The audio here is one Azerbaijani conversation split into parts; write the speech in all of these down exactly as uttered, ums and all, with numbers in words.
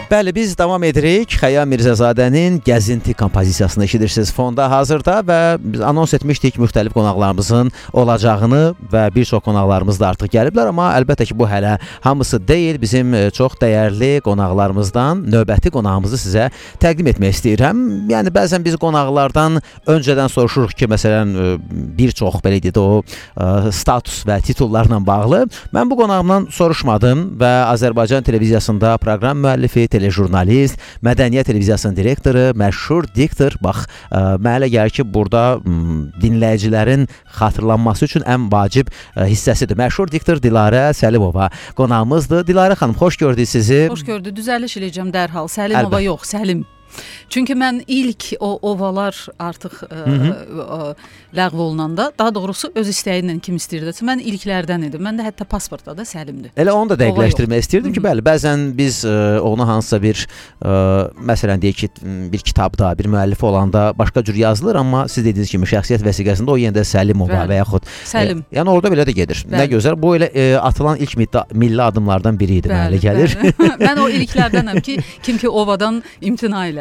Bəli, biz davam edirik. Xəyyam Mirzəcadənin Gəzinti kompozisiyasını eşidirsiniz fonda hazırda və biz anons etmişdik müxtəlif qonaqlarımızın olacağını və bir çox qonaqlarımız da artıq gəliblər, amma əlbəttə ki, bu hələ hamısı deyil. Bizim çox dəyərli qonaqlarımızdan növbəti qonağımızı sizə təqdim etmək istəyirəm. Yəni, bəzən biz qonaqlardan öncədən soruşuruq ki, məsələn, bir çox, belə deyək də, o status və titullarla bağlı. Mən bu qonağımdan soruşmadım və Azərbaycan televiziyasında proqram müəllifi, telejurnalist, Mədəniyyət televiziyasının direktoru, məşhur diktor. Bax, mənə elə gəlir ki, burada dinləyicilərin xatırlanması üçün ən vacib hissəsidir. Məşhur diktor Dilarə Səlimova qonağımızdır. Dilarə xanım, xoş gördük sizi. Xoş gördük. Düzəliş eləyəcəm dərhal. Səlimova yox, Səlim. Çünki mən ilk o ovalar artıq ə, ə, ləğv olunanda, daha doğrusu öz istəyi ilə kim istəyirdisə, mən ilklərdən idim. Mən də hətta pasportda da Səlimdir. Elə onu da dəqiqləşdirmək istəyirdim ki, bəli, bəzən biz ə, onu hansısa bir, ə, məsələn, deyək ki, bir kitabda, bir müəllifi olanda başqa cür yazılır, amma siz dediyiniz kimi şəxsiyyət vəsiqəsində o yenə də Səlimova və yaxud Səlim. E, yəni orada belə də gedir. Bəli. Nə gözəl. Bu elə e, atılan ilk milli, milli adımlardan biri idi, mənə gəlir. Mən o ilklərdənəm ki, kim ki ovadan imtina elədi.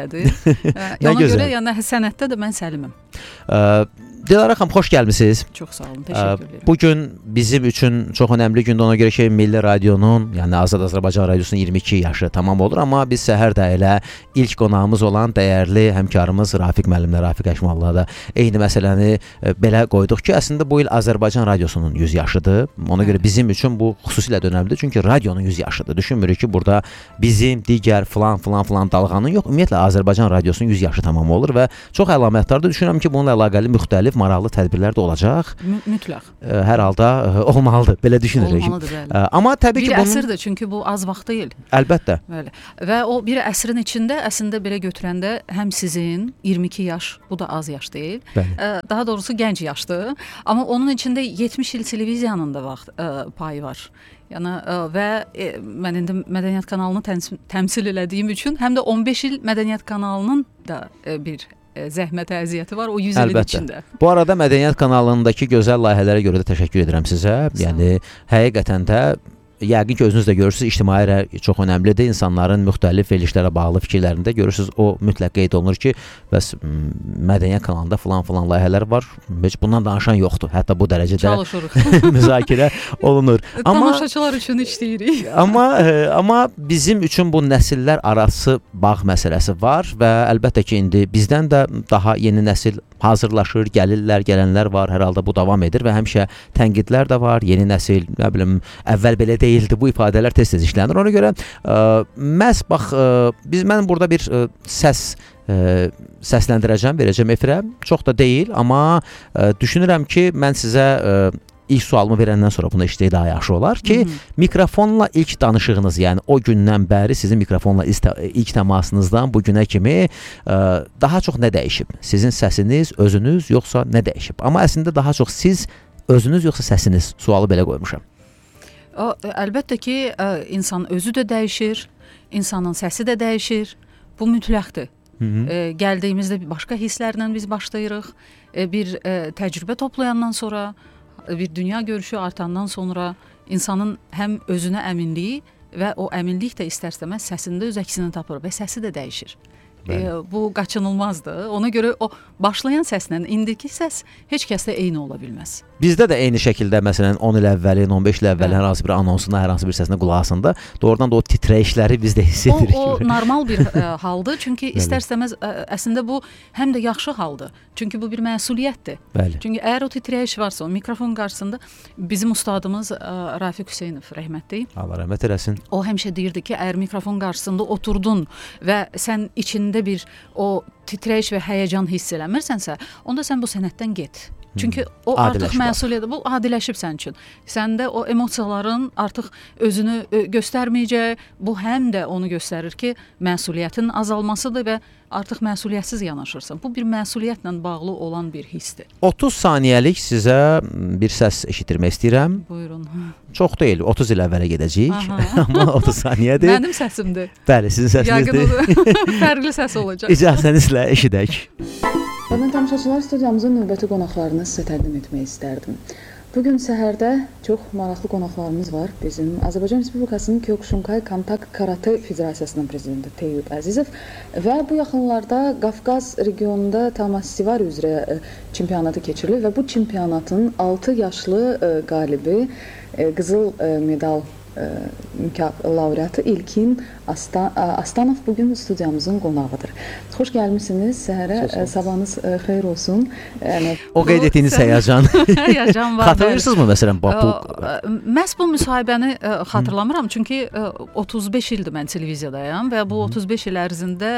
Ona gözəl. görə yəni sənətdə də mən Səliməm. Ə, Dilarə xanım, xoş gəlmisiniz. Çox sağ olun, təşəkkür edirəm. Bugün bizim üçün çox önəmli gündür, ona görə ki, Milli Radionun, yəni Azad Azərbaycan Radiosunun iyirmi iki yaşı tamam olur, amma biz səhər də elə ilk qonağımız olan dəyərli həmkarımız Rafiq müəllimlə, Rafiq Əşmallah da eyni məsələni e, belə qoyduq ki, əslində bu il Azərbaycan Radiosunun yüz yaşıdır. Ona görə bizim üçün bu xüsusilə də önəmlidir, çünki radionun yüz yaşıdır. Düşünmürük ki, burada bizim digər filan filan filan dalğanın yox, ümumiyyətlə Azərbaycan Radiosunun yüz yaşı tamam olur və çox əlamətdardır. Düşünürəm ki, bununla əlaqəli müxtəlif maraqlı tədbirlər də olacaq. M mütləq. Ə, hər halda ə, olmalıdır, belə düşünürük. Olmalıdır, bəli. Ə, amma təbii bir ki, bunun... əsrdir, çünki bu az vaxt deyil. Əlbəttə. Bəli. Və o bir əsrin içində əslində belə götürəndə həm sizin iyirmi iki yaş, bu da az yaş deyil. Ə, daha doğrusu gənc yaşdır. Amma onun içində yetmiş il televiziyanın da vaxt ə, payı var. Yəni ə, və ə, mən indi Mədəniyyət kanalını təmsil, təmsil elədiyim üçün həm də on beş il Mədəniyyət kanalının da ə, bir zəhmət, əziyyəti var o yüz ilin içində. Bu arada Mədəniyyət kanalındakı gözəl layihələrə görə də təşəkkür edirəm sizə. Yəni həqiqətən də yəqin ki, özünüz də görürsünüz, ictimai rəy çox önəmlidir. İnsanların müxtəlif verilişlərə bağlı fikirlərində görürsünüz, o mütləq qeyd olunur ki, bəs Mədəniyyət kanalında filan-filan layihələr var, heç bundan danışan yoxdur. Hətta bu dərəcədə müzakirə olunur. Tamaşaçılar üçün işləyirik. Amma, amma bizim üçün bu nəsillər arası bağ məsələsi var və əlbəttə ki, indi bizdən də daha yeni nəsil hazırlaşır, gəlirlər, gələnlər var, hər halda bu davam edir və həmişə tənqidlər də var, yeni nəsil, nə bilim, əvvəl belə deyildi, bu ifadələr tez-tez işlənir. Ona görə ə, məhz bax, ə, biz mən burada bir ə, səs ə, səsləndirəcəm, verəcəm efirə. Çox da deyil, amma ə, düşünürəm ki, mən sizə ə, ilk sualımı verəndən sonra buna işləyək daha yaxşı olar ki, Hı -hı. mikrofonla ilk danışığınız, yəni o gündən bəri sizin mikrofonla ilk təmasınızdan bu günə kimi ə, daha çox nə dəyişib? Sizin səsiniz, özünüz, yoxsa nə dəyişib? Amma əslində daha çox siz, özünüz, yoxsa səsiniz? Sualı belə qoymuşam. O, əlbəttə ki, ə, insan özü də dəyişir, insanın səsi də dəyişir. Bu mütləqdir. Hı -hı. E, gəldiyimizdə başqa hisslərlə biz başlayırıq. E, bir e, təcrübə toplayandan sonra, bir dünya görüşü artandan sonra insanın həm özünə əminliyi və o əminlik də istər-istəməz səsində öz əksini tapır və səsi də dəyişir. E, bu qaçınılmazdır. Ona görə o başlayan səslə indiki səs heç kəsdə eyni ola bilməz. Bizdə də eyni şəkildə, məsələn, on il əvvəlin, on beş il əvvəlin hər hansı bir anonsuna, hər hansı bir səsinə qulaq asanda doğrudan da o titrəyişləri biz də hiss edirik. O, o normal bir ə, haldır. Çünki istər-istəməz ə, əslində bu həm də yaxşı haldır. Çünki bu bir məsuliyyətdir. Bəli. Çünki əgər o titrəyiş varsa, o mikrofon qarşısında bizim ustadımız ə, Rafiq Hüseynov rəhmətli. Allah rəhmət eləsin. O həmişə deyirdi ki, əgər mikrofon qarşısında oturdun və sən içində bir o titrəyiş və həyəcan hiss eləmirsənsə, onda sən bu sənətdən get. Çünki o artıq məsuliyyətdir. Bu adiləşib sənin üçün. Səndə o emosiyaların artıq özünü ə, göstərməyəcək. Bu həm də onu göstərir ki, məsuliyyətin azalmasıdır və artıq məsuliyyətsiz yanaşırsan. Bu bir məsuliyyətlə bağlı olan bir hissdir. otuz saniyəlik sizə bir səs eşitdirmək istəyirəm. Buyurun. Çox deyil, otuz il əvvələ gedəcəyik. Amma otuz saniyədir. Mənim səsimdir. Bəli, sizin səsinizdir. Fərqli səs olacaq. İcazənizlə eşidək. Hörmətli tamaşaçılar, studiyamızın növbəti qonaqlarını sizə təqdim etmək istərdim. Bugün səhərdə çox maraqlı qonaqlarımız var. Bizim Azərbaycan Respublikasının Kyokushinkai Kontak Karate Federasiyasının prezidenti Teyyub Əzizov və bu yaxınlarda Qafqaz regionunda Tamasivari üzrə çempionatı keçirilir və bu çempionatın altı yaşlı qalibi, qızıl medal laureatı İlkin Astan Astanov bugün studiyamızın qonağıdır. Xoş gəlmisiniz səhərə. Sabahınız xeyir olsun. Yəni o qeyd etdiyiniz həyəcan. Həyəcan var. Xatırlayırsınızmı məsələn bu? Məhz bu müsahibəni xatırlamıram, çünki otuz beş ildir mən televiziyadayam və bu otuz beş il ərzində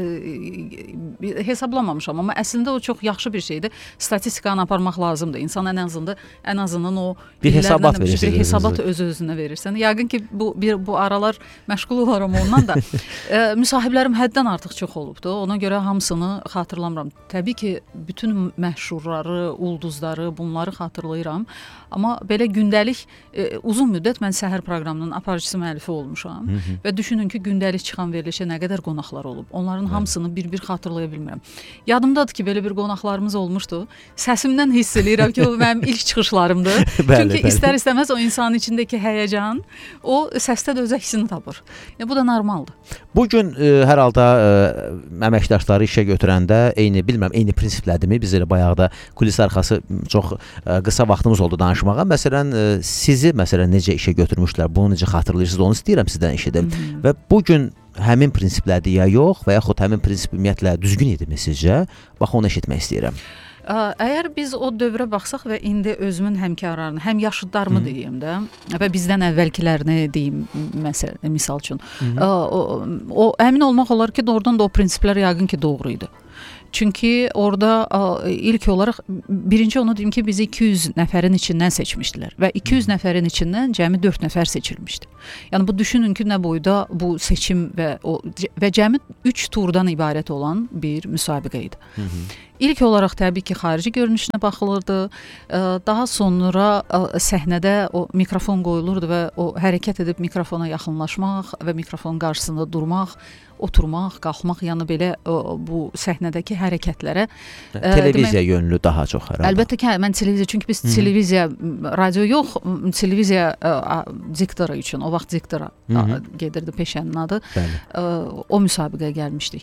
hesablamamışam, amma əslində o çox yaxşı bir şeydir. Statistikanı aparmaq lazımdır. İnsan ən azından ən azından o bir hesabat verir. Bir hesabat öz-özünə verirsən. Yəqin ki bu bir bu aralar məşğul olaram ondan da. e, müsahiblərim həddən artıq çox olubdu. Ona görə hamısını xatırlamıram. Təbii ki, bütün məşhurları, ulduzları, bunları xatırlayıram. Amma belə gündəlik e, uzun müddət mən səhər proqramının aparıcısı müəllifi olmuşam. Hı -hı. Və düşünün ki, gündəlik çıxan verilişə nə qədər qonaqlar olub. Onların hamısını bir-bir xatırlaya bilmirəm. Yadımdadır ki, belə bir qonaqlarımız olmuşdu. Səsimdən hiss eləyirəm ki, o mənim ilk çıxışlarımdır. bəli, Çünki bəli. istər-istəməz o insanın içindəki həyəcan o səsdə də öz əksini tapır. Yəni bu da normaldır. Bu gün e, hər halda e, əməkdaşları işə götürəndə eyni, bilmirəm, eyni prinsiplədirmi? Biz elə bayaqda kulis arxası çox e, qısa vaxtımız oldu danışmağa. Məsələn, e, sizi məsələn necə işə götürmüşlər? Bunu necə xatırlayırsınız? Onu istəyirəm sizdən eşidim. Və bu gün həmin prinsiplərdir ya yox və yaxud həmin prinsip ümumiyyətlə düzgün idimi sizcə? Bax, onu eşitmək istəyirəm. Əgər biz o dövrə baxsaq və indi özümün həmkarlarını, həm yaşıdlarımı Hı. deyim də və bizdən əvvəlkilərini deyim məsəl, misal üçün. O, o, o əmin olmaq olar ki, doğrudan da o prinsiplər yəqin ki, doğru idi. Çünki orada ilk olaraq birinci onu deyim ki, bizi iki yüz nəfərin içindən seçmişdilər və iki yüz nəfərin içindən cəmi dörd nəfər seçilmişdi. Yəni bu düşünün ki, nə boyda bu seçim və o və cəmi üç turdan ibarət olan bir müsabiqə idi. Hı -hı. İlk olaraq təbii ki, xarici görünüşünə baxılırdı. Daha sonra səhnədə o mikrofon qoyulurdu və o hərəkət edib mikrofona yaxınlaşmaq və mikrofonun qarşısında durmaq, oturmaq, qalxmaq, yəni belə o, bu səhnədəki hərəkətlərə televiziya demək, yönlü daha çox hər halda. Əlbəttə ki, mən televiziya, çünki biz Hı -hı. televiziya, radio yox, televiziya diktoru üçün, o vaxt diktora Hı -hı. gedirdi peşənin adı. Bəli. O müsabiqəyə gəlmişdik.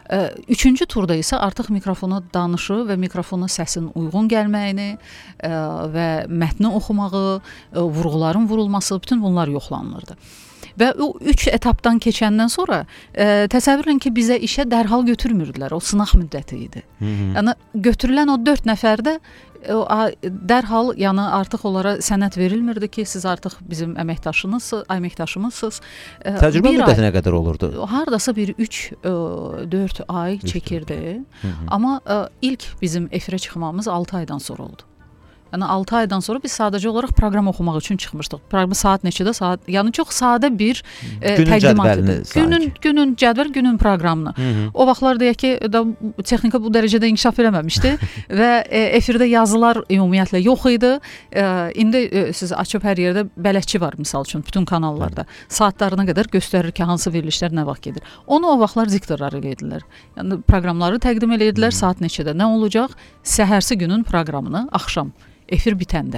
Üçüncü turda isə artıq mikrofona danışı və mikrofona səsin uyğun gəlməyini və mətni oxumağı, vurğuların vurulması, bütün bunlar yoxlanılırdı. Və o üç etapdan keçəndən sonra e, təsəvvürün ki, bizə işə dərhal götürmürdülər. O sınaq müddəti idi. Hı -hı. Yəni götürülən o dörd nəfərdə o, dərhal yəni artıq onlara sənəd verilmirdi ki, siz artıq bizim əməkdaşınızsınız, əməkdaşımızsınız. Təcrübə müddəti nə qədər olurdu? Hardasa bir üç dörd ay çəkirdi. Hı -hı. Amma e, ilk bizim efirə çıxmamız altı aydan sonra oldu. Yəni altı aydan sonra biz sadəcə olaraq proqram oxumaq üçün çıxmışdıq. Proqramı saat neçədə? Saat, yəni çox sadə bir e, təqdimat idi. Günün günün cədvəl, günün proqramını. Hı -hı. O vaxtlar deyək ki, da texnika bu dərəcədə inkişaf eləməmişdi və e, efirdə yazılar ümumiyyətlə yox idi. E, indi e, siz açıb hər yerdə bələdçi var misal üçün bütün kanallarda. Hı. Saatlarına qədər göstərir ki, hansı verilişlər nə vaxt gedir. Onu o vaxtlar diktorlar eləyirdilər. Yəni proqramları təqdim eləyirdilər, Hı. saat neçədə nə olacaq? Səhərsi günün proqramını axşam efir bitəndə.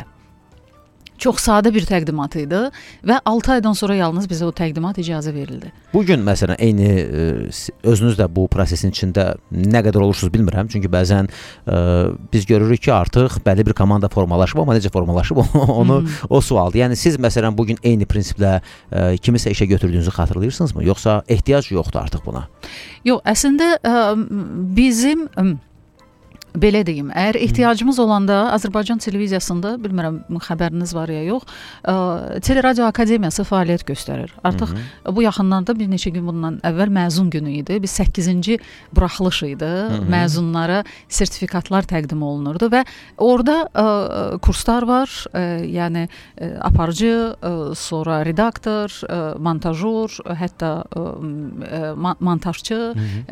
Çox sadə bir təqdimat idi və altı aydan sonra yalnız bizə o təqdimat icazə verildi. Bugün məsələn eyni özünüz də bu prosesin içində nə qədər olursunuz bilmirəm. Çünki bəzən ə, biz görürük ki, artıq bəlli bir komanda formalaşıb, amma necə formalaşıb onu hmm. o sualdır. Yəni siz məsələn bugün eyni prinsiplə ə, kimisə işə götürdüyünüzü xatırlayırsınızmı? Yoxsa ehtiyac yoxdur artıq buna? Yox, əslində ə, bizim ə, belə deyim, əgər ehtiyacımız olanda Azərbaycan televiziyasında, bilmirəm xəbəriniz var ya yox, ə, Teleradio Akademiyası fəaliyyət göstərir. Artıq Hı -hı. bu yaxınlarda bir neçə gün bundan əvvəl məzun günü idi. Biz səkkizinci buraxılış idi. Hı -hı. Məzunlara sertifikatlar təqdim olunurdu və orada ə, kurslar var. Ə, yəni ə, aparıcı, ə, sonra redaktor, ə, montajör, hətta ə, montajçı, Hı -hı.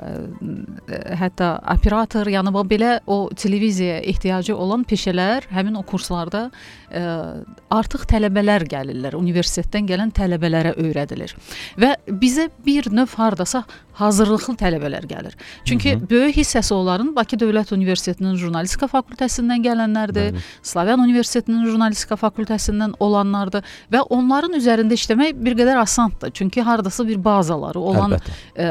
ə, hətta operator, yəni bu belə o televiziyaya ehtiyacı olan peşələr həmin o kurslarda ə, artıq tələbələr gəlirlər, universitetdən gələn tələbələrə öyrədilir. Və bizə bir növ hardasa hazırlıqlı tələbələr gəlir. Çünki Hı -hı. böyük hissəsi onların Bakı Dövlət Universitetinin jurnalistika fakültəsindən gələnlərdir, Bəli. Slavyan Universitetinin jurnalistika fakültəsindən olanlardır və onların üzərində işləmək bir qədər asandır. Çünki hardasa bir bazaları olan ə,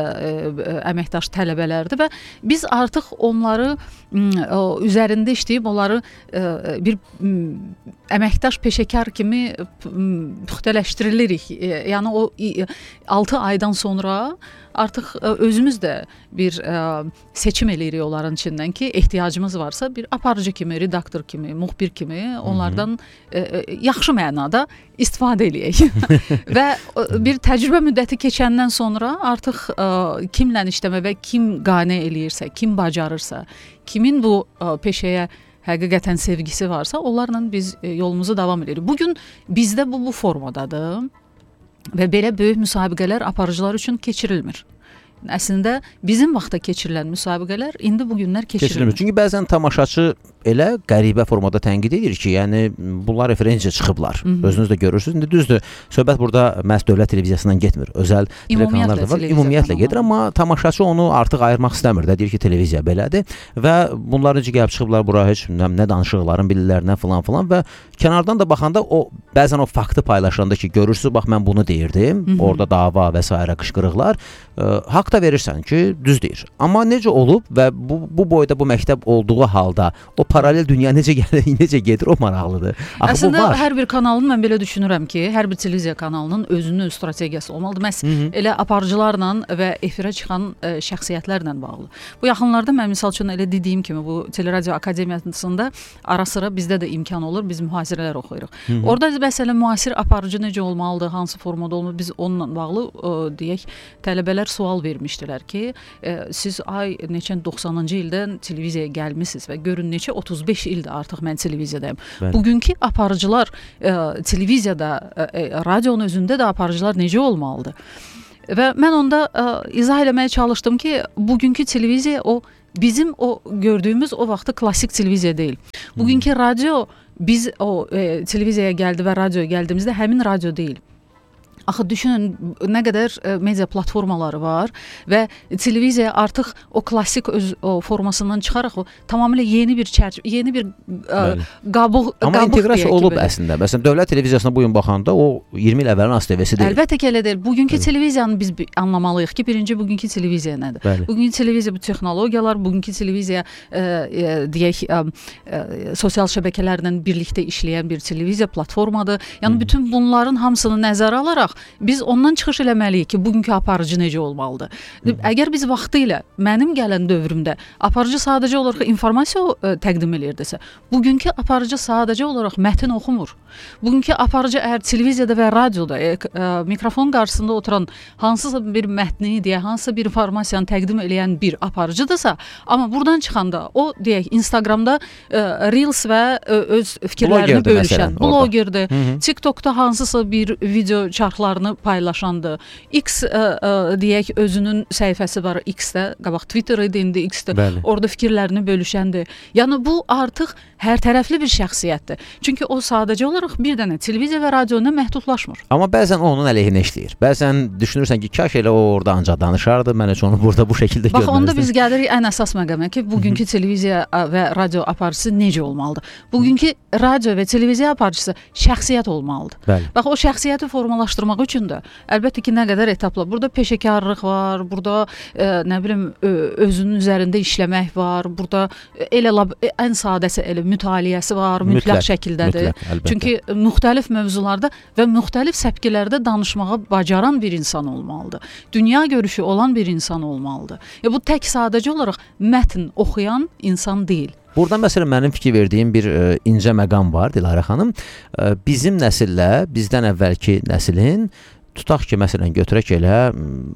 ə, əməkdaş tələbələrdir və biz artıq onları ə, üzərində işləyib onları ə, bir ə, əməkdaş peşəkar kimi puxtələşdiririk. Yəni o altı aydan sonra artıq özümüz də bir ə, seçim eləyirik onların içindən ki, ehtiyacımız varsa bir aparıcı kimi, redaktor kimi, müxbir kimi onlardan ə, yaxşı mənada istifadə eləyək. Və bir təcrübə müddəti keçəndən sonra artıq ə, kimlə işləmə və kim qane eləyirsə, kim bacarırsa, kimin bu ə, peşəyə həqiqətən sevgisi varsa, onlarla biz yolumuzu davam edirik. Bugün bizdə bu bu formadadır və belə böyük müsabiqələr aparıcılar üçün keçirilmir. Əslində bizim vaxtda keçirilən müsabiqələr indi bu günlər keçirilmir. Çünki bəzən tamaşaçı elə qəribə formada tənqid edir ki, yəni bunlar referensiya çıxıblar. Hı -hı. Özünüz də görürsünüz. İndi düzdür, söhbət burada məhz dövlət televiziyasından getmir. Özəl telekanallar da var. Ümumiyyətlə gedir, amma tamaşaçı onu artıq ayırmaq istəmir də. Deyir ki, televiziya belədir və bunlar necə gəlib çıxıblar bura, heç nə danışıqların bilirlərinə falan falan və kənardan da baxanda o bəzən o faktı paylaşanda ki, görürsüz, bax mən bunu deyirdim. Hı -hı. Orada dava və s. qışqırıqlar. Ə, haqq da verirsən ki, düz deyir. Amma necə olub və bu, bu boyda bu məktəb olduğu halda o paralel dünya necə gəlir, necə gedir, o maraqlıdır. Axı Əslində hər bir kanalın mən belə düşünürəm ki, hər bir televiziya kanalının özünün strategiyası olmalıdır. Məhz Hı -hı. elə aparıcılarla və efirə çıxan ə, şəxsiyyətlərlə bağlı. Bu yaxınlarda mən misal üçün elə dediyim kimi bu Teleradio Akademiyasında ara sıra bizdə də imkan olur, biz mühazirələr oxuyuruq. Hı -hı. Orada məsələn müasir aparıcı necə olmalıdır, hansı formada olmalıdır, biz onunla bağlı ə, deyək tələbələr sual vermişdilər ki, ə, siz ay neçə doxsanıncı ildən televiziyaya gəlmisiniz və görün neçə otuz beş ildir artıq mən televiziyadayım. Bəli. Bugünkü aparıcılar ə, televiziyada, ə, radionun özündə də aparıcılar necə olmalıdır? Və mən onda ə, izah eləməyə çalışdım ki, bugünkü televiziya o bizim o gördüyümüz o vaxtı klassik televiziya deyil. Bugünkü hmm. radio biz o e, televiziyaya gəldi və radioya gəldiyimizdə həmin radio deyil. Axı düşünün nə qədər ə, media platformaları var və televiziya artıq o klassik öz o formasından çıxaraq o tamamilə yeni bir çərçivə, yeni bir ə, qabıq Amma qabıq inteqrasiya olub belə. Əslində. Məsələn, dövlət televiziyasına bu gün baxanda o iyirmi il əvvəlin A S T V-si deyil. Əlbəttə ki, elə deyil. Bugünkü Bəli. televiziyanı biz anlamalıyıq ki, birinci bugünkü televiziya nədir? Bəli. Bugünkü televiziya bu texnologiyalar, bugünkü televiziya ə, ə, deyək ə, ə, sosial şəbəkələrlə birlikdə işləyən bir televiziya platformadır. Yəni Hı. bütün bunların hamısını nəzərə alaraq biz ondan çıxış eləməliyik ki, bugünkü aparıcı necə olmalıdır. Hı -hı. Əgər biz vaxtilə mənim gələn dövrümdə aparıcı sadəcə olaraq informasiya ə, təqdim eləyirdisə, bugünkü aparıcı sadəcə olaraq mətn oxumur. Bugünkü aparıcı əgər televiziyada və radioda ə, ə, mikrofon qarşısında oturan hansısa bir mətni deyə, hansısa bir informasiyanı təqdim eləyən bir aparıcıdırsa, amma buradan çıxanda o deyək Instagramda ə, Reels və ə, öz fikirlərini Blogerdir bölüşən, blogerdir. TikTokda hansısa bir video çarxlar paylaşandı. X ə, ə, deyək özünün səhifəsi var X-də, qabaq Twitter idi, indi X-də. Bəli. Orada fikirlərini bölüşəndir. Yəni bu artıq hər tərəfli bir şəxsiyyətdir. Çünki o sadəcə olaraq bir dənə televiziya və radioyla məhdudlaşmır. Amma bəzən onun əleyhinə işləyir. Bəzən düşünürsən ki, kaş elə o orada ancaq danışardı, mən heç onu burada bu şəkildə görməzdim. Bax, onda biz gəlirik ən əsas məqama ki, bugünkü Hı -hı. televiziya və radio aparıcısı necə olmalıdır? Bugünkü radio və televiziya aparıcısı şəxsiyyət olmalıdır. Bəli. Bax, o şəxsiyyəti formalaşdırmaq üçün də əlbəttə ki, nə qədər etaplar. Burada peşəkarlıq var, burada ə, nə bilim ə, özünün üzərində işləmək var, burada elə lab, ən sadəsi elə mütaliəsi var, mütləq, mütləq şəkildədir. Mütləq, Çünki müxtəlif mövzularda və müxtəlif səpkilərdə danışmağa bacaran bir insan olmalıdır. Dünya görüşü olan bir insan olmalıdır. Ya bu tək sadəcə olaraq mətn oxuyan insan deyil. Burada məsələn mənim fikir verdiyim bir ə, incə məqam var Dilarə xanım. Ə, bizim nəsillə, bizdən əvvəlki nəslin tutaq ki, məsələn, götürək elə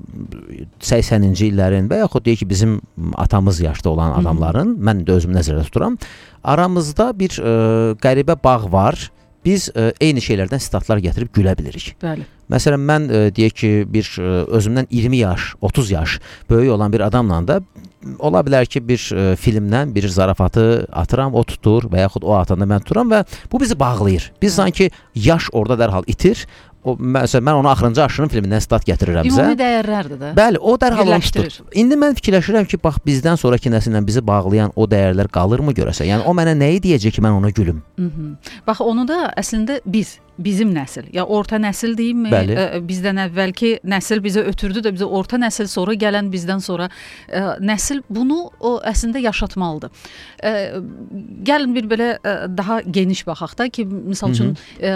səksəninci illərin və yaxud deyək ki, bizim atamız yaşda olan adamların, Hı -hı. mən də özümü nəzərdə tuturam, aramızda bir ə, qəribə bağ var. Biz ə, eyni şeylərdən sitatlar gətirib gülə bilirik. Bəli. Məsələn, mən ə, deyək ki, bir ə, özümdən iyirmi yaş, otuz yaş böyük olan bir adamla da ola bilər ki, bir ə, filmdən bir zarafatı atıram, o tutur və yaxud o atanda mən tuturam və bu bizi bağlayır. Biz sanki yaş orada dərhal itir, o məsələn mən onu axırıncı aşırın filmindən stat gətirirəm bizə. Ümumi dəyərlərdir də. Bəli, o dərhal onu tutur. İndi mən fikirləşirəm ki, bax bizdən sonrakı nəsillə bizi bağlayan o dəyərlər qalırmı görəsə? Yəni o mənə nəyi deyəcək ki, mən ona gülüm? Hı -hı. Bax onu da əslində biz bizim nəsil, ya orta nəsil deyimmi, ə, bizdən əvvəlki nəsil bizə ötürdü də bizə orta nəsil, sonra gələn bizdən sonra ə, nəsil bunu o əslində yaşatmalıdır. Ə, gəlin bir belə ə, daha geniş baxaq da ki, misal üçün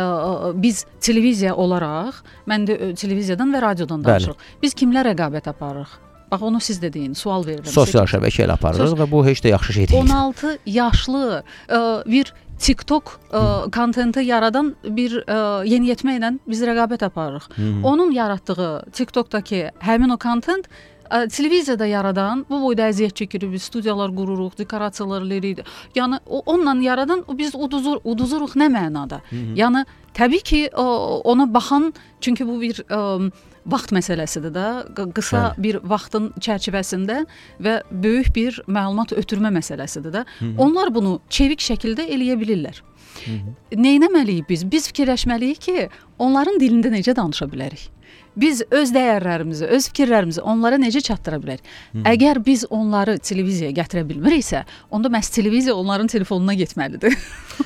ə, biz televiziya olaraq, mən də televiziyadan və radiodan danışırıq. Biz kimlə rəqabət aparırıq? Bax onu siz də deyin, sual verirəm. Sosial şəbəkə ilə aparırıq Sos və bu heç də yaxşı şey deyil. on altı yaşlı ə, bir TikTok ə, kontenti yaradan bir ə, yeniyetmə ilə biz rəqabət aparırıq. Hı -hı. Onun yaratdığı TikTokdakı həmin o kontent ə, televiziyada yaradan, bu boyda əziyyət çəkirik, biz studiyalar qururuq, dekorasiyalar eləyirik. Yəni o, onunla yaradan biz uduzur, uduzuruq nə mənada? Hı -hı. Yəni təbii ki o, ona baxan, çünki bu bir ə, vaxt məsələsidir də, qısa Bəli. bir vaxtın çərçivəsində və böyük bir məlumat ötürmə məsələsidir də. Hı -hı. Onlar bunu çevik şəkildə eləyə bilirlər. Hı -hı. Neynəməliyik biz? Biz fikirləşməliyik ki, onların dilində necə danışa bilərik? Biz öz dəyərlərimizi, öz fikirlərimizi onlara necə çatdıra bilərik? Hı -hı. Əgər biz onları televiziyaya gətirə bilmiriksə, onda məhz televiziya onların telefonuna getməlidir.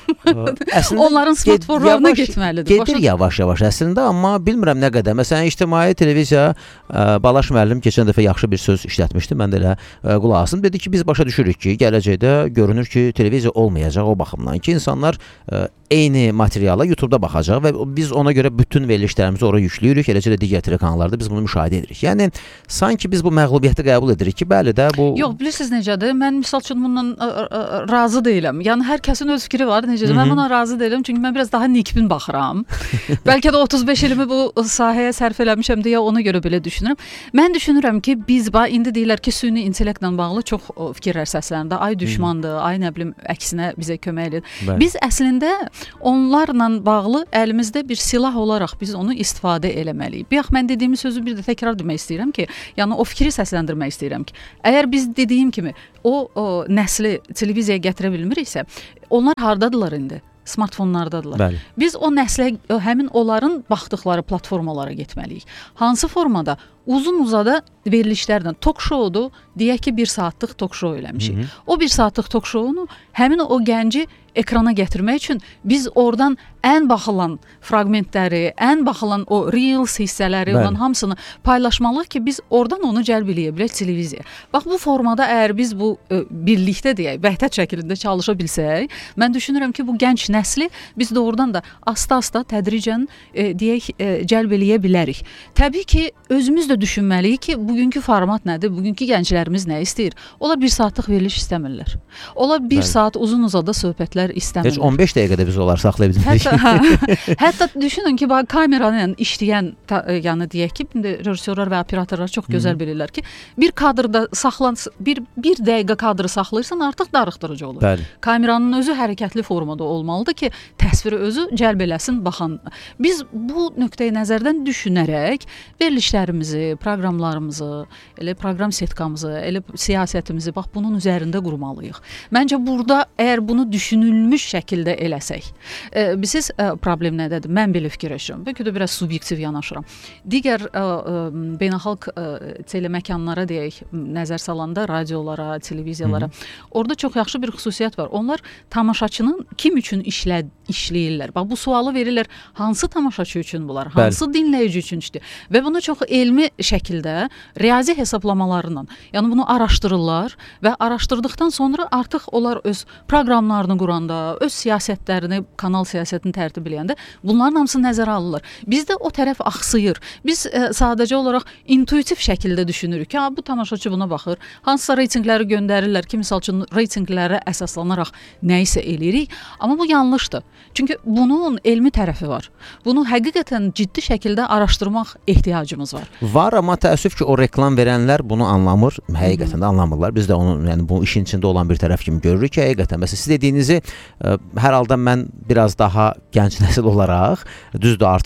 Əslində, onların smartfonlarına yavaş, getməlidir. Gedir yavaş-yavaş əslində, amma bilmirəm nə qədər. Məsələn, ictimai televiziya, ə, Balaş müəllim keçən dəfə yaxşı bir söz işlətmişdi. Mən də elə ə, qulaq asım. Dedi ki, biz başa düşürük ki, gələcəkdə görünür ki, televiziya olmayacaq o baxımdan ki, insanlar ə, eyni materiala YouTube-da baxacaq və biz ona görə bütün verilişlərimizi ora yükləyirik. Eləcə də digər telekanallarda biz bunu müşahidə edirik. Yəni sanki biz bu məğlubiyyəti qəbul edirik ki, bəli də bu Yox, bilirsiniz necədir? Mən misal üçün bundan ə, ə, razı deyiləm. Yəni hər kəsin öz fikri var, necədir? Mən buna razı deyiləm, çünki mən biraz daha nikbin baxıram. Bəlkə də otuz beş ilimi bu sahəyə sərf eləmişəm deyə ona görə belə düşünürəm. Mən düşünürəm ki, biz bax indi deyirlər ki, süni intellektlə bağlı çox fikirlər səslənir. Ay düşmandır, ay nə bilim əksinə bizə kömək edir. Bəli. Biz əslində onlarla bağlı əlimizdə bir silah olaraq biz onu istifadə eləməliyik. Bax mən dediyim sözü bir də təkrar demək istəyirəm ki, yəni o fikri səsləndirmək istəyirəm ki, əgər biz dediyim kimi o, o nəsli televiziyaya gətirə bilmiriksə, onlar hardadılar indi? Smartfonlardadılar. Bəli. Biz o nəslə, həmin onların baxdıqları platformalara getməliyik. Hansı formada? Uzun uzada verilişlərlə, talk show-dur, deyək ki, bir saatlıq talk show eləmişik. Hı -hı. O bir saatlıq talk show-unu həmin o gənci ekrana gətirmək üçün biz oradan ən baxılan fraqmentləri, ən baxılan o reels hissələri olan hamısını paylaşmalıyıq ki, biz oradan onu cəlb eləyə bilək televiziyaya. Bax bu formada əgər biz bu ə, birlikdə deyək, vəhdət şəklində çalışa bilsək, mən düşünürəm ki, bu gənc nəsli biz doğrudan da asta-asta tədricən ə, deyək ə, cəlb eləyə bilərik. Təbii ki, özümüz də düşünməliyik ki, bugünkü format nədir? Bugünkü gənclərimiz nə istəyir? Ola bir saatlıq veriliş istəmirlər. Ola bir Bəli. saat uzun uzada söhbətlər istəmirlər. Heç on beş dəqiqədə biz onları saxlaya bilmirik. Hətta, hə, hətta düşünün ki, bax kameranın işləyən, ta, yəni deyək ki, indi rejissorlar və operatorlar çox gözəl Hı. bilirlər ki, bir kadrda saxlan, bir bir dəqiqə kadrı saxlayırsan artıq darıxdırıcı olur. Bəli. Kameranın özü hərəkətli formada olmalıdır ki, təsviri özü cəlb eləsin baxan. Biz bu nöqteyi nəzərdən düşünərək verilişlərimizi, proqramlarımızı, elə proqram setkamızı, elə siyasətimizi bax bunun üzərində qurmalıyıq. Məncə burada əgər bunu düşünülmüş şəkildə eləsək, e, bilirsiniz e, problem nədədir? Mən belə fikirləşirəm. Bəlkə də biraz subyektiv yanaşıram. Digər e, e, beynəlxalq e, teleməkanlara deyək, nəzər salanda radiolara, televiziyalara, Hı -hı. orada çox yaxşı bir xüsusiyyət var. Onlar tamaşaçının kim üçün işlə, işləyirlər? Bax bu sualı verirlər. Hansı tamaşaçı üçün bunlar? Hansı Bəli. dinləyici üçün işdir? Və bunu çox elmi şəkildə riyazi hesablamalarla, yəni bunu araşdırırlar və araşdırdıqdan sonra artıq onlar öz proqramlarını quranda, öz siyasətlərini, kanal siyasətini tərtib eləyəndə bunların hamısını nəzərə alırlar. Bizdə o tərəf axsıyır. Biz e, sadəcə olaraq intuitiv şəkildə düşünürük ki, bu tamaşaçı buna baxır. Hansısa reytinqləri göndərirlər ki, misal üçün reytinqlərə əsaslanaraq nə isə eləyirik, amma bu yanlışdır. Çünki bunun elmi tərəfi var. Bunu həqiqətən ciddi şəkildə araşdırmaq ehtiyacımız var. Var, amma təəssüf ki, o reklam verənlər bunu anlamır. Həqiqətən də anlamırlar. Biz də onu, yəni bu işin içində olan bir tərəf kimi görürük ki, həqiqətən. Məsələn, siz dediyinizi ə, hər halda mən biraz daha gənc nəsil olaraq, düzdür artıq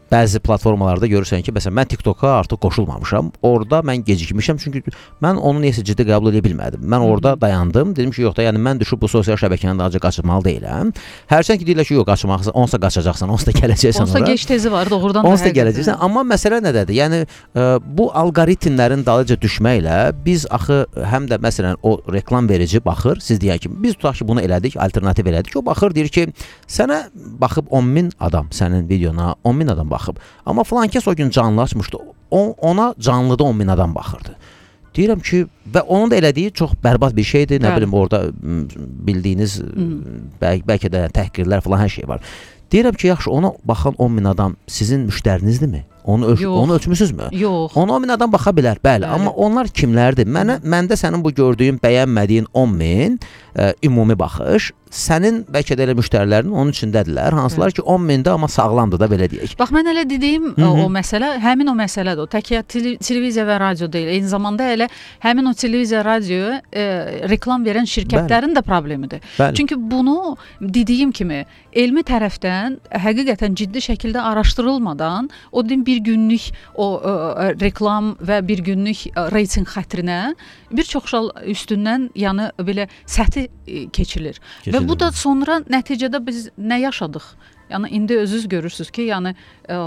bəzi platformalarda görürsən ki, məsələn, mən TikToka artıq qoşulmamışam. Orada mən gecikmişəm, çünki mən onu neyəsə ciddi qəbul edə bilmədim. Mən orada dayandım, dedim ki, yox da, yəni mən düşüb bu sosial şəbəkəni daha qaçırmalı deyiləm. Hərçənd ki, deyirlər ki, yox, qaçmaqsan, onsa qaçacaqsan, onsa da gələcəksən ora. Onsa geç tezi var, doğrudan da onsa da gələcəksən. Amma məsələ nədədir? Yəni ə, bu alqoritmlərin dalıca düşməklə biz axı həm də məsələn o reklam verici baxır, siz deyək ki, biz tutaq ki, bunu elədik, alternativ elədik. O baxır, deyir ki, sənə baxıb on min adam sənin videona, on min adam baxıb. Amma filan kəs o gün canlı açmışdı. O, ona canlıda on min adam baxırdı. Deyirəm ki, və onun da elədiyi çox bərbad bir şeydir. Nə bilim, orada bildiyiniz bəl bəlkə də təhqirlər falan hər şey var. Deyirəm ki, yaxşı, ona baxan on min adam sizin müştərinizdirmi? Onu, ölç onu ölçmüsünüzmü? Yox. Ona on min adam baxa bilər, bəli. bəli. Amma onlar kimlərdir? Mənə, məndə sənin bu gördüyün, bəyənmədiyin on min ə, ümumi baxış, sənin bəlkə də elə müştərilərin onun içindədirlər. Hansılar ki, on mində, amma sağlamdır da, belə deyək. Bax, mən elə dediyim Hı -hı. o məsələ, həmin o məsələdir. O tək televiziya və radio deyil. Eyni zamanda elə həmin o televiziya, radio e, reklam verən şirkətlərin bəli. də problemidir. Bəli. Çünki bunu dediyim kimi, elmi tərəfdən həqiqətən ciddi şəkildə araşdırılmadan, o din bir günlük o ə, reklam və bir günlük ə, reyting xətrinə bir çox şal üstündən, yəni belə səthi ə, keçilir. keçilir. Və bu da sonra nəticədə biz nə yaşadıq? Yəni indi özünüz görürsüz ki, yəni ə,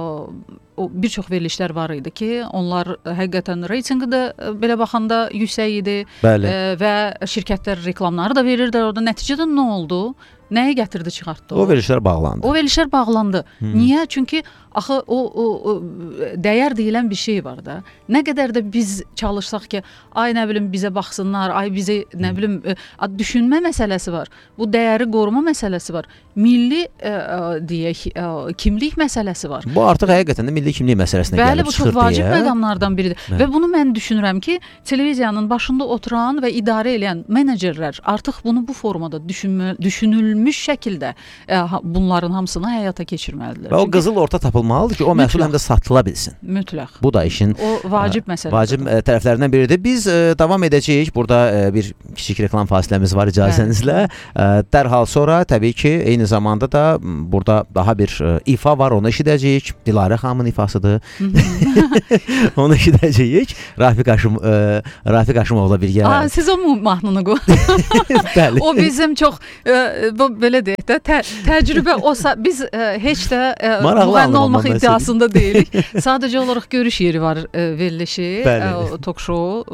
o bir çox verilişlər var idi ki, onlar həqiqətən reytinqi də belə baxanda yüksək idi ə, və şirkətlər reklamları da verirdilər orada. Nəticədə nə oldu? Nəyə gətirdi, çıxartdı o? O verilişlər bağlandı. O verilişlər bağlandı. Hı. Niyə? Çünki axı o, o, o dəyər deyilən bir şey var da. Nə qədər də biz çalışsaq ki, ay nə bilim bizə baxsınlar, ay bizi nə bilim ə, düşünmə məsələsi var. Bu dəyəri qoruma məsələsi var. Milli ə, ə, deyək, ə, kimlik məsələsi var. Bu artıq həqiqətən də milli kimlik məsələsinə Bəli, gəlib çıxır deyə. Bəli, bu çox vacib məqamlardan biridir. Bəli. Və bunu mən düşünürəm ki, televiziyanın başında oturan və idarə edən menecerlər artıq bunu bu formada düşünmə, düşünülmə şəkildə ə, bunların hamısını həyata keçirməlidirlər. Və o qızıl orta tapılmalıdır ki, o məhsul həm də satıla bilsin. Mütləq. Bu da işin o vacib məsələdir. Vacib ə, tərəflərindən biridir. Biz ə, davam edəcəyik. Burada ə, bir kiçik reklam fasiləmiz var icazənizlə. Ə, dərhal sonra təbii ki, eyni zamanda da burada daha bir ə, ifa var, onu eşidəcəyik. Dilarə xanımın ifasıdır. Onu eşidəcəyik. Rafiq Haşim ə, Rafiq Haşimovla birgə. Aa, siz o mahnını qoy. Bəli. O bizim çox ə, bu belə deyək də tə, təcrübə olsa biz ə, heç də müğənni olmaq iddiasında deyilik. Sadəcə olaraq görüş yeri var ə, verilişi, ə, talk show